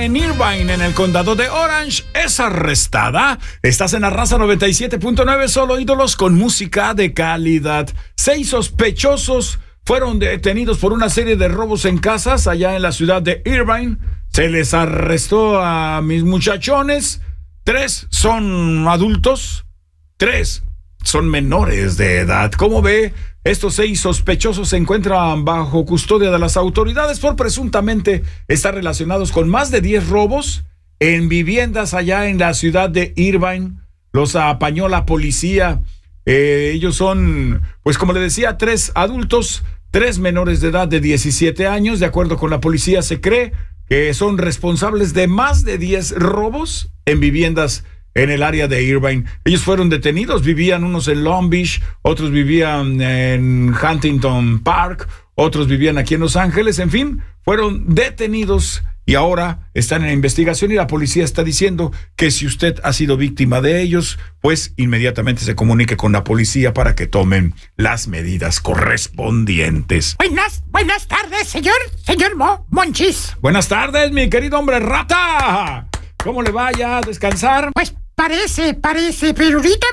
allá en Irvine, en el condado de Orange, es arrestada. Estás en la Raza 97.9, solo ídolos con música de calidad. 6 sospechosos fueron detenidos por una serie de robos en casas allá en la ciudad de Irvine. Se les arrestó a mis muchachones. 3 son adultos, 3 son menores de edad. ¿Cómo ve? Estos 6 sospechosos se encuentran bajo custodia de las autoridades por presuntamente estar relacionados con más de 10 robos en viviendas allá en la ciudad de Irvine. Los apañó la policía. Ellos son, pues como le decía, 3 adultos, 3 menores de edad de 17 años. De acuerdo con la policía, se cree que son responsables de más de 10 robos en viviendas en el área de Irvine. Ellos fueron detenidos, vivían unos en Long Beach, otros vivían en Huntington Park, otros vivían aquí en Los Ángeles. En fin, fueron detenidos y ahora están en investigación, y la policía está diciendo que si usted ha sido víctima de ellos, pues inmediatamente se comunique con la policía para que tomen las medidas correspondientes. Buenas tardes, señor Monchis. Buenas tardes, mi querido hombre rata. ¿Cómo le vaya a descansar? Pues parece, pero ahorita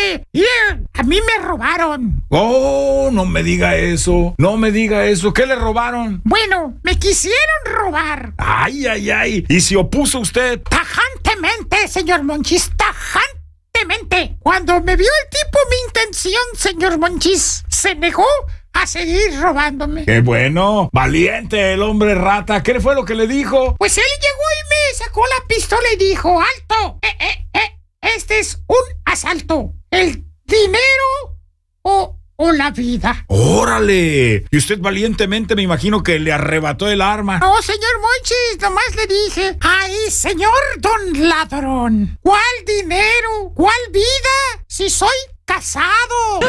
a mí me robaron. Oh, no me diga eso. ¿Qué le robaron? Bueno, me quisieron robar. Ay. ¿Y se opuso usted? Tajantemente, señor Monchis, tajantemente. Cuando me vio el tipo mi intención, señor Monchis, se negó a seguir robándome. ¡Qué bueno! Valiente el hombre rata. ¿Qué fue lo que le dijo? Pues él llegó y me sacó la pistola y dijo: ¡alto! Este es un asalto. ¿El dinero o la vida? ¡Órale! Y usted valientemente, me imagino que le arrebató el arma. No, señor Monchis, nomás le dije: ¡ay, señor don ladrón! ¿Cuál dinero? ¿Cuál vida? Si soy casado.